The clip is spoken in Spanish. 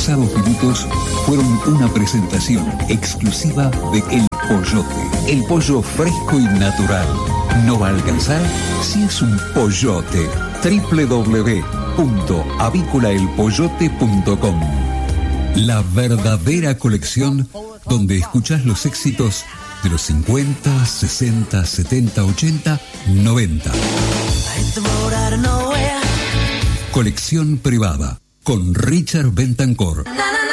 pasados minutos fueron una presentación exclusiva de El Pollote. El pollo fresco y natural. No va a alcanzar si es un pollote. www.avícolaelpollote.com. La verdadera colección donde escuchás los éxitos de los 50, 60, 70, 80, 90. Colección privada con Richard Bentancor.